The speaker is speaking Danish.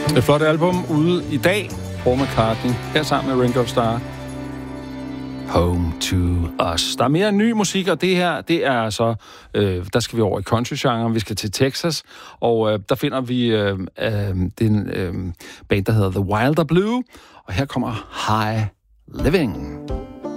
Et flot album ude i dag. Paul McCartney her sammen med Ringo Starr. Home to Us. Der er mere ny musik, og det her, det er så, der skal vi over i country-genren. Vi skal til Texas, og der finder vi den band, der hedder The Wilder Blue. Og her kommer High Living.